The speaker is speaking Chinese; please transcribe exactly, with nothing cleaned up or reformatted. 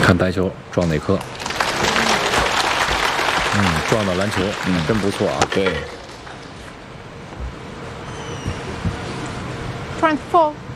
看白球撞哪颗？嗯，撞到篮球，嗯，真不错啊。 对。 twenty-four